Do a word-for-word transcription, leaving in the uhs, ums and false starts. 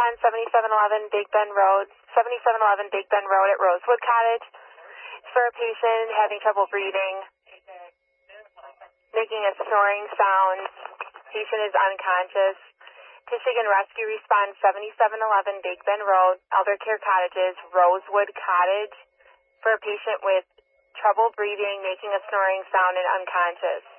respond seventy-seven eleven Big Bend Road, seventy-seven eleven Big Bend Road at Rosewood Cottage for a patient having trouble breathing, making a snoring sound. Patient is unconscious. Michigan Rescue Response seventy-seven eleven Big Bend Road, Elder Care Cottages, Rosewood Cottage for a patient with trouble breathing, making a snoring sound, and unconscious.